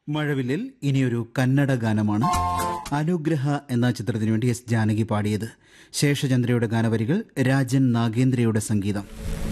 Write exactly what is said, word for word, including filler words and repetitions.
മഴവില്ലിൽ ഇനിയൊരു കന്നഡ ഗാനമാണ്. അനുഗ്രഹ എന്ന ചിത്രത്തിനു വേണ്ടി എസ് ജാനകി പാടിയത്. ശേഷചന്ദ്രയുടെ ഗാനവരികൾ, രാജൻ നാഗേന്ദ്രയുടെ സംഗീതം.